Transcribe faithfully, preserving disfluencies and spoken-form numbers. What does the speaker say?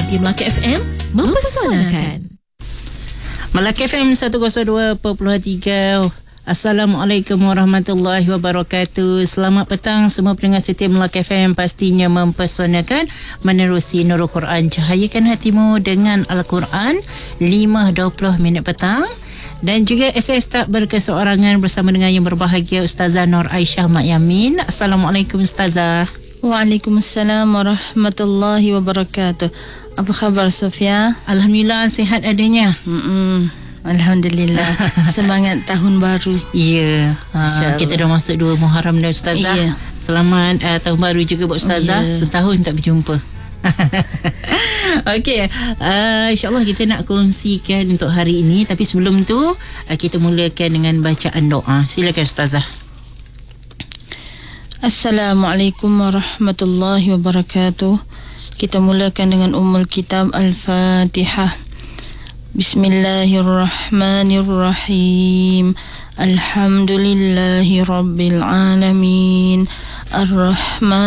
di Melaka F M mempesonakan. Melaka F M seratus dua perpuluhan tiga. Assalamualaikum warahmatullahi wabarakatuh. Selamat petang semua pendengar setia Melaka F M, pastinya mempesonakan, menerusi Nurul Quran, cahayakan hatimu dengan Al-Quran. Lima dua puluh minit petang. Dan juga saya tak berkeseorangan bersama dengan yang berbahagia Ustazah Nur Aisyah Mak Yamin. Assalamualaikum Ustazah. Waalaikumsalam warahmatullahi wabarakatuh. Apa khabar Sofia? Alhamdulillah sihat adanya. Mm-mm. Alhamdulillah. Semangat tahun baru. Ya, yeah. Kita dah masuk dua Muharram dah Ustazah. Yeah. Selamat uh, tahun baru juga buat Ustazah. Yeah. Setahun tak berjumpa. Okey, uh, insyaAllah kita nak kongsikan untuk hari ini. Tapi sebelum tu uh, kita mulakan dengan bacaan doa. Silakan Ustazah. Assalamualaikum warahmatullahi wabarakatuh. Kita mulakan dengan Ummul Kitab Al-Fatihah. Bismillahirrahmanirrahim. Alhamdulillahi Rabbil Alamin. Ar-Rahman